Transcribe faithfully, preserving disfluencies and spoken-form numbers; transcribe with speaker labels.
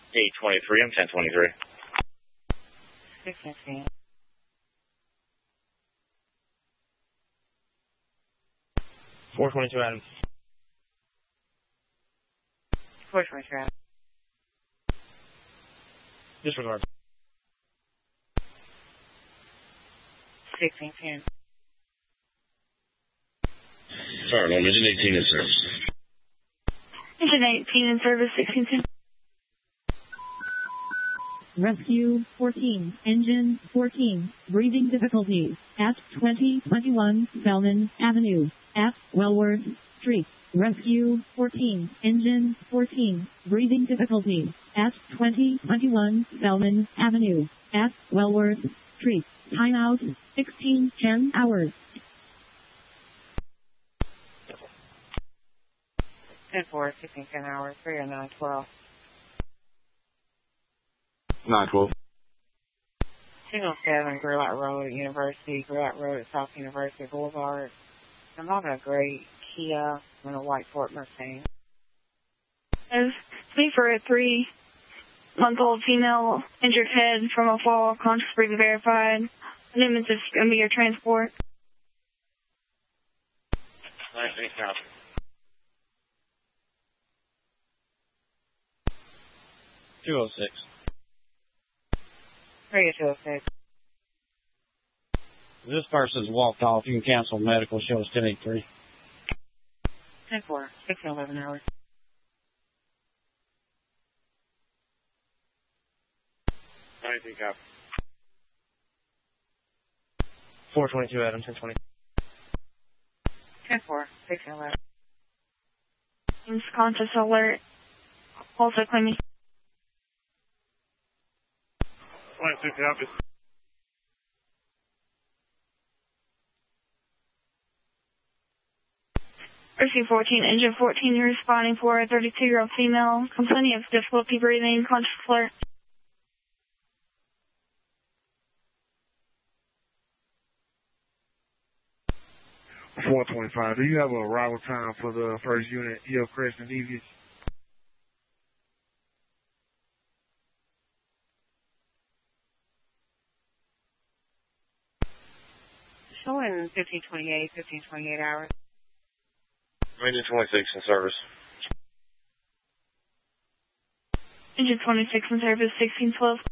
Speaker 1: eight twenty-three, I'm ten twenty-three.
Speaker 2: six fifteen.
Speaker 3: four twenty-two, Adam.
Speaker 2: four twenty-two, Adam.
Speaker 3: Disregard.
Speaker 2: sixteen ten.
Speaker 1: Sorry, I'm engine eighteen in service.
Speaker 4: Engine eighteen in service, sixteen ten.
Speaker 5: Rescue fourteen, engine fourteen, breathing difficulties at twenty twenty-one Spelman Avenue at Wellworth Street. Rescue fourteen, engine fourteen, breathing difficulties at twenty twenty-one Spelman Avenue at Wellworth Street. Timeout sixteen ten hours.
Speaker 2: ten four, sixteen ten hours, three oh nine twelve.
Speaker 1: nine twelve.
Speaker 2: two oh seven, Grillout Road at University, Grillout Road at South University Boulevard. I'm having a gray Kia and a white Ford Mustang.
Speaker 4: It's me for a three-month-old female injured head from a fall, conscious breathing verified. The name is just going to be your transport.
Speaker 1: nineteen copy.
Speaker 3: two oh six.
Speaker 2: three oh six.
Speaker 3: This person's walked off. You can cancel medical. Show us ten eighty-three.
Speaker 2: ten four, sixteen eleven hours.
Speaker 1: nineteen copy.
Speaker 3: four twenty-two, Adam, ten twenty.
Speaker 2: ten four, sixteen eleven.
Speaker 4: Seems conscious alert. Also claiming.
Speaker 1: twenty-two copy.
Speaker 4: Rescue fourteen, engine fourteen, you're responding for a thirty-two-year-old female, complaining of difficulty breathing, conscious alert.
Speaker 6: four twenty-five. Do you have a arrival time for the first unit, E O Crest and Devious?
Speaker 2: Showing fifteen twenty-eight, fifteen twenty-eight hours.
Speaker 1: Engine twenty-six in service.
Speaker 4: Engine twenty-six in service, sixteen twelve.